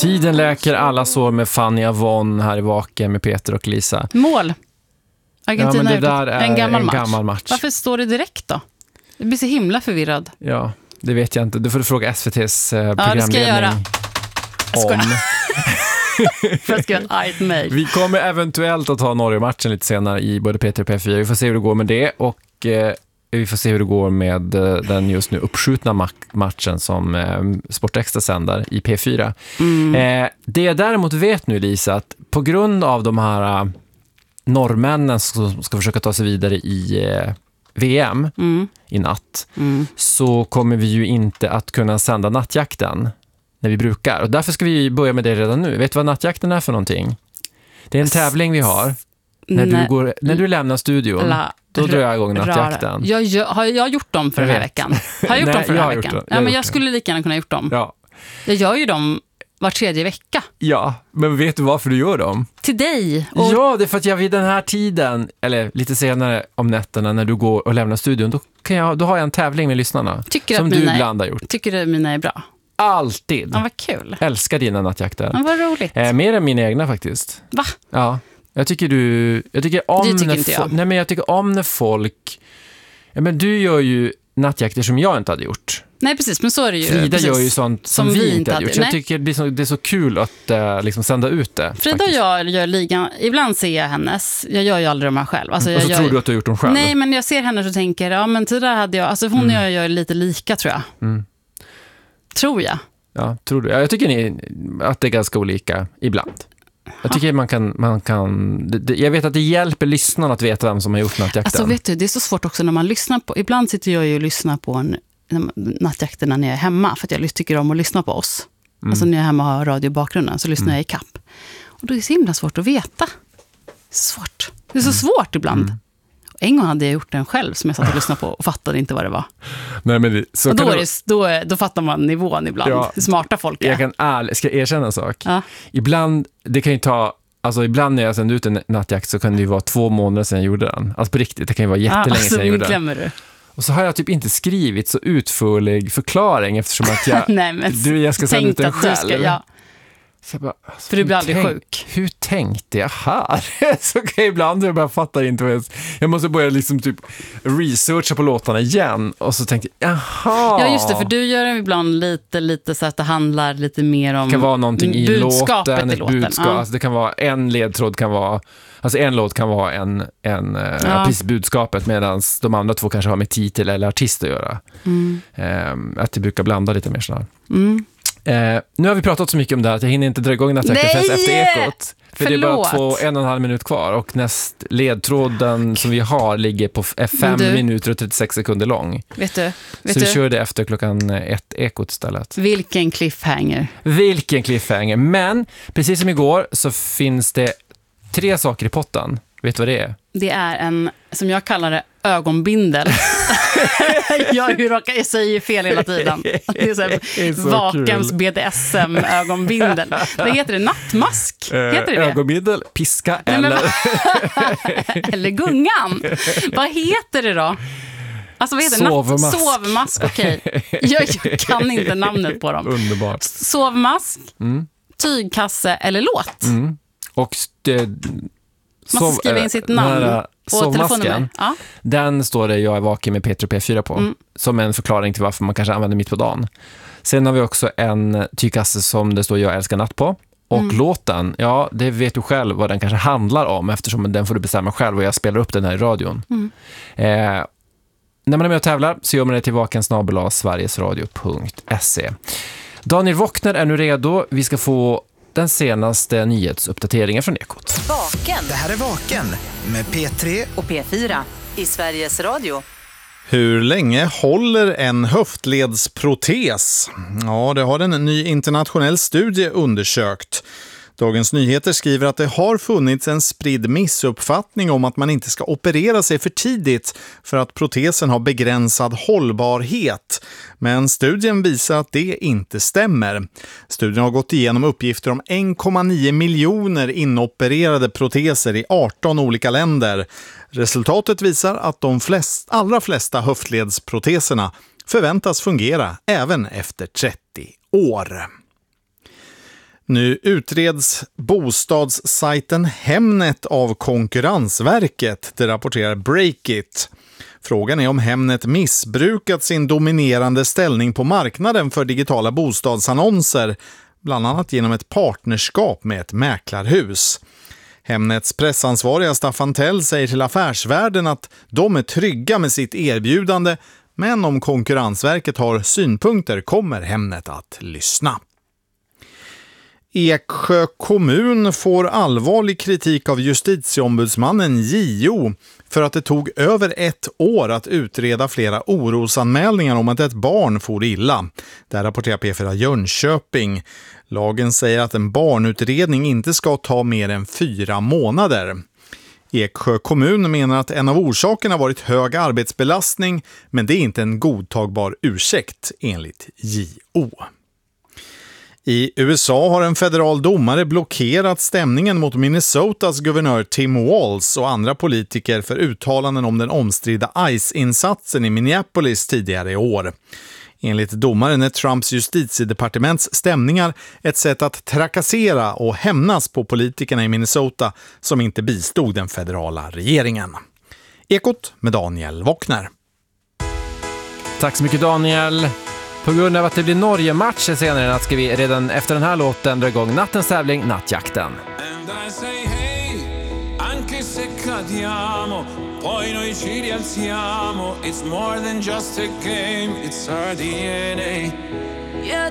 Tiden läker alla sår med Fanny Avon här i Vaken med Peter och Lisa. Mål. Argentina det där är en gammal match. Varför står det direkt då? Jag blir så himla förvirrad. Ja, det vet jag inte. Du får fråga SVT:s programledning. Ja, det ska jag göra. För att skriva ett argt mejl. Vi kommer eventuellt att ta Norge-matchen lite senare i både P3 och P4. Vi får se hur det går med det och vi får se hur det går med den just nu uppskjutna matchen som Sportextra sänder i P4. Det jag däremot vet nu, Lisa, att på grund av de här norrmännen som ska försöka ta sig vidare i VM i natt så kommer vi ju inte att kunna sända nattjakten när vi brukar. Och därför ska vi börja med det redan nu. Vet du vad nattjakten är för någonting? Det är en tävling vi har. När du lämnar studion, då drar jag igång nattjakten. Har jag gjort dem för den här veckan? Har jag gjort dem för den här veckan? Ja, men jag skulle lika gärna kunna gjort dem. Ja. Jag gör ju dem var tredje vecka. Ja, men vet du varför du gör dem? Till dig. Ja, det är för att jag vid den här tiden, eller lite senare om nätterna när du går och lämnar studion, då har jag en tävling med lyssnarna. Som du ibland har gjort. Tycker du mina är bra? Alltid. Ja, vad kul. Älskar dina nattjakter. Ja, vad roligt. Mer än mina egna faktiskt. Va? Ja. Jag tycker om när folk... Ja, men du gör ju nattjakter som jag inte hade gjort. Nej, precis, men så är det ju. Frida gör ju sånt som vi inte hade gjort. Så jag tycker det är så kul att liksom sända ut det. Frida och jag gör ligan. Ibland ser jag hennes. Jag gör ju aldrig de här själv. Alltså, och så tror du att du har gjort dem själv? Nej, men jag ser henne och tänker, ja men tidigare hade jag... Alltså hon och jag gör lite lika, tror jag. Tror jag. Ja, tror du. Jag tycker att det är ganska olika ibland. Jag tycker man kan jag vet att det hjälper lyssnarna att veta vem som har gjort nattjakten. Alltså vet du, det är så svårt också när man lyssnar på... Ibland sitter jag ju och lyssnar på nattjakterna när jag är hemma, för att jag tycker om att lyssna på oss. Alltså när jag är hemma och har radio i bakgrunden så lyssnar jag i kapp. Och då är det så himla svårt att veta. Det är så svårt ibland. En gång hade jag gjort den själv som jag satt och lyssnade på och fattade inte vad det var. Nej, men så och då fattar man nivån ibland. Ja, smarta folk är. Ska jag erkänna en sak? Ja. Ibland, det kan ju ta... Alltså ibland när jag sände ut en nattjakt så kan det ju vara 2 månader sedan jag gjorde den. Alltså på riktigt, det kan ju vara jättelänge sedan jag gjorde den. Du. Och så har jag typ inte skrivit så utförlig förklarning eftersom att jag, jag ska sända ut den själv. Så bara, alltså, för du blir aldrig sjuk. Hur tänkte jag här? Så kan jag ibland jag bara fattar inte. Jag måste börja liksom typ researcha på låtarna igen. Och så tänkte jag, jaha. Ja just det, för du gör ibland lite så att det handlar lite mer om... Det kan vara någonting i låten. Ett budskap. Ja. Alltså det kan vara en ledtråd kan vara... Alltså en låt kan vara precis budskapet medan de andra 2 kanske har med titel eller artist att göra. Att jag brukar blanda lite mer sådär. Nu har vi pratat så mycket om det här att jag hinner inte dra igång nattjakten förrän efter ekot. För det är bara 1,5 minut kvar och ledtråden som vi har ligger på 5 minuter och 36 sekunder lång. Vet du? Så vi kör det efter klockan 1 ekot istället. Vilken cliffhanger. Men precis som igår så finns det 3 saker i potten. Vet du vad det är? Det är en, som jag kallar det, ögonbindel. Jag säger fel hela tiden. Det är så här, Vakens BDSM-ögonbindel. Vad heter det? Nattmask? Heter det? Ögonbindel, piska eller... eller gungan. Vad heter det då? Alltså vad heter det? Sovmask, okej. Jag kan inte namnet på dem. Underbart. Sovmask, tygkasse eller låt. Och man ska skriva in sitt namn och telefonnummer. Ja. Den står det jag är vaken med P3 och P4 på. Som en förklaring till varför man kanske använder mitt på dagen. Sen har vi också en tygkasse som det står jag älskar natt på. Och låten, ja det vet du själv vad den kanske handlar om eftersom den får du bestämma själv och jag spelar upp den här i radion. När man är med och tävlar så gör man det till vakensnabel@sverigesradio.se. Daniel Wockner är nu redo. Vi ska få den senaste nyhetsuppdateringen från Ekot. Vaken. Det här är Vaken med P3 och P4 i Sveriges Radio. Hur länge håller en höftledsprotes? Ja, det har en ny internationell studie undersökt. Dagens Nyheter skriver att det har funnits en spridd missuppfattning om att man inte ska operera sig för tidigt för att protesen har begränsad hållbarhet. Men studien visar att det inte stämmer. Studien har gått igenom uppgifter om 1,9 miljoner inopererade proteser i 18 olika länder. Resultatet visar att de allra flesta höftledsproteserna förväntas fungera även efter 30 år. Nu utreds bostadssajten Hemnet av Konkurrensverket, det rapporterar Breakit. Frågan är om Hemnet missbrukat sin dominerande ställning på marknaden för digitala bostadsannonser, bland annat genom ett partnerskap med ett mäklarhus. Hemnets pressansvariga Staffan Tell säger till Affärsvärlden att de är trygga med sitt erbjudande, men om Konkurrensverket har synpunkter kommer Hemnet att lyssna. Eksjö kommun får allvarlig kritik av justitieombudsmannen JO för att det tog över 1 år att utreda flera orosanmälningar om att ett barn for illa. Där rapporterar P4 Jönköping. Lagen säger att en barnutredning inte ska ta mer än 4 månader. Eksjö kommun menar att en av orsakerna varit hög arbetsbelastning, men det är inte en godtagbar ursäkt enligt JO. I USA har en federal domare blockerat stämningen mot Minnesotas guvernör Tim Walz och andra politiker för uttalanden om den omstridda ICE-insatsen i Minneapolis tidigare i år. Enligt domaren är Trumps justitiedepartements stämningar ett sätt att trakassera och hämnas på politikerna i Minnesota som inte bistod den federala regeringen. Ekot med Daniel Wockner. Tack så mycket Daniel. På grund av att det blir Norge-matcher senare i natt ska vi redan efter den här låten dra igång nattens tävling, Nattjakten. And I say hey, anche se cadiamo, poi noi ci rialziamo. It's more than just a game, it's our DNA. Yeah,